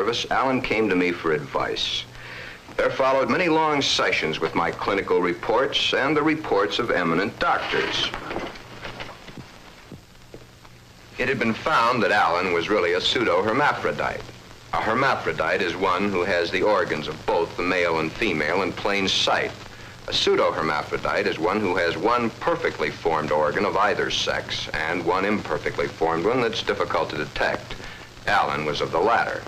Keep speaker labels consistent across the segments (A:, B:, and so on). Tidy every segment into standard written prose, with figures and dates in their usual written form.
A: nervous, Alan came to me for advice. There followed many long sessions with my clinical reports and the reports of eminent doctors. It had been found that Alan was really a pseudo-hermaphrodite. A hermaphrodite is one who has the organs of both the male and female in plain sight. A pseudo-hermaphrodite is one who has one perfectly formed organ of either sex and one imperfectly formed one that's difficult to detect. Alan was of the latter.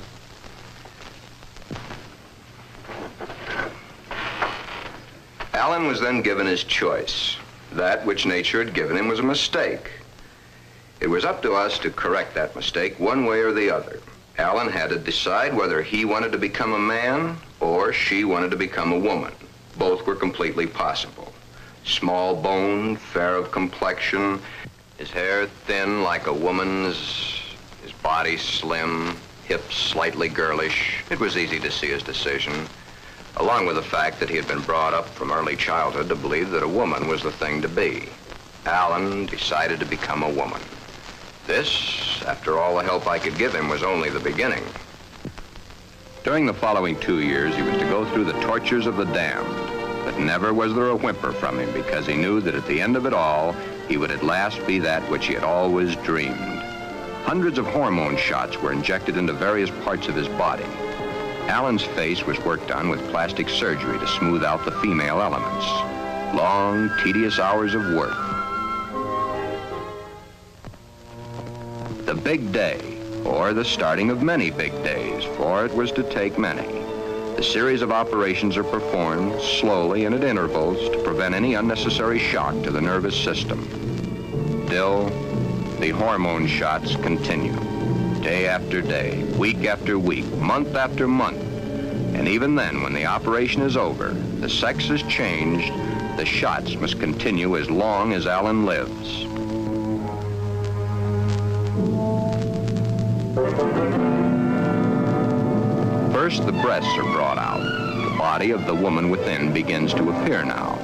A: Alan was then given his choice. That which nature had given him was a mistake. It was up to us to correct that mistake one way or the other. Alan had to decide whether he wanted to become a man or she wanted to become a woman. Both were completely possible. Small boned, fair of complexion, his hair thin like a woman's, his body slim, hips slightly girlish. It was easy to see his decision, along with the fact that he had been brought up from early childhood to believe that a woman was the thing to be. Alan decided to become a woman. This, after all the help I could give him, was only the beginning. During the following 2 years, he was to go through the tortures of the damned, but never was there a whimper from him because he knew that at the end of it all, he would at last be that which he had always dreamed. Hundreds of hormone shots were injected into various parts of his body. Alan's face was worked on with plastic surgery to smooth out the female elements. Long, tedious hours of work. The big day, or the starting of many big days, for it was to take many. The series of operations are performed slowly and at intervals to prevent any unnecessary shock to the nervous system. Still, the hormone shots continue, day after day, week after week, month after month. And even then, when the operation is over, the sex has changed, the shots must continue as long as Alan lives. First, the breasts are brought out. The body of the woman within begins to appear now.